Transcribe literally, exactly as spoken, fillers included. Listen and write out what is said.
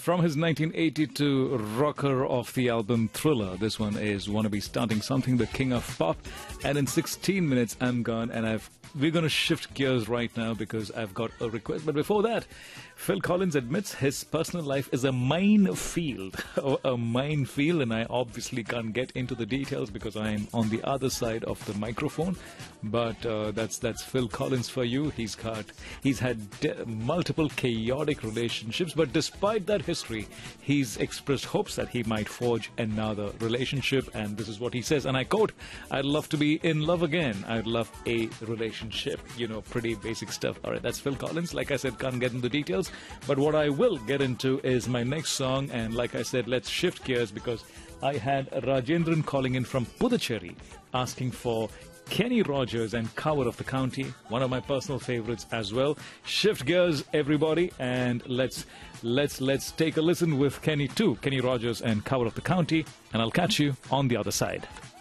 From his nineteen eighty-two rocker of the album Thriller, this one is Wanna Be Starting Something, the king of pop. And in sixteen minutes, I'm gone, and I've we're going to shift gears right now because I've got a request. But before that, Phil Collins admits his personal life is a minefield, a minefield, and I obviously can't get into the details because I'm on the other side of the microphone. But uh, that's that's Phil Collins for you. He's got he's had de- multiple chaotic relationships, but despite that history, he's expressed hopes that he might forge another relationship. And this is what he says, and I quote: "I'd love to be in love again. I'd love a relationship." You know, pretty basic stuff. All right, that's Phil Collins. Like I said, can't get into the details, but what I will get into is my next song. And like I said, let's shift gears because I had Rajendran calling in from Puducherry asking for Kenny Rogers and Coward of the County, one of my personal favorites as well. Shift gears, everybody, and let's let's let's take a listen with Kenny too, Kenny Rogers and Coward of the County, and I'll catch you on the other side.